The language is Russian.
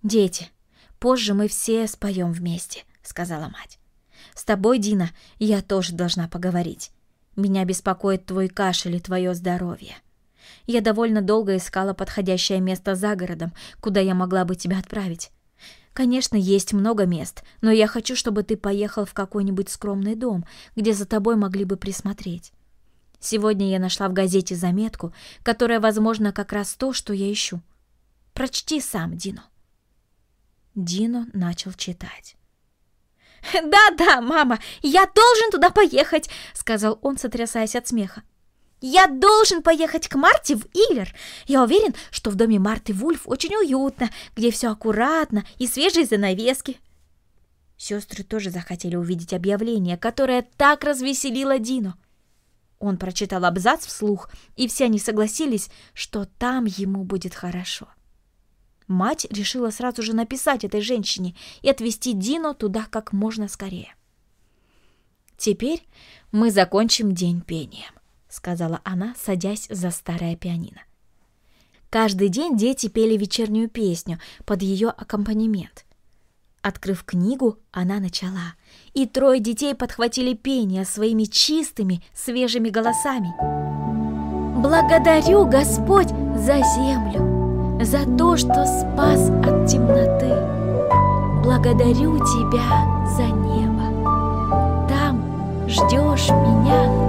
«Дети, позже мы все споем вместе», — сказала мать. «С тобой, Дина, я тоже должна поговорить. Меня беспокоит твой кашель и твое здоровье. Я довольно долго искала подходящее место за городом, куда я могла бы тебя отправить. Конечно, есть много мест, но я хочу, чтобы ты поехал в какой-нибудь скромный дом, где за тобой могли бы присмотреть. Сегодня я нашла в газете заметку, которая, возможно, как раз то, что я ищу. Прочти сам, Дино». Дино начал читать. «Да-да, мама, я должен туда поехать», — сказал он, сотрясаясь от смеха. «Я должен поехать к Марте в Иллер. Я уверен, что в доме Марты Вульф очень уютно, где все аккуратно и свежие занавески». Сестры тоже захотели увидеть объявление, которое так развеселило Дино. Он прочитал абзац вслух, и все они согласились, что там ему будет хорошо. Мать решила сразу же написать этой женщине и отвезти Дино туда как можно скорее. «Теперь мы закончим день пением», — сказала она, садясь за старое пианино. Каждый день дети пели вечернюю песню под ее аккомпанемент. Открыв книгу, она начала, и 3 детей подхватили пение своими чистыми, свежими голосами. «Благодарю, Господь, за землю, за то, что спас от темноты. Благодарю Тебя за небо. Там ждешь меня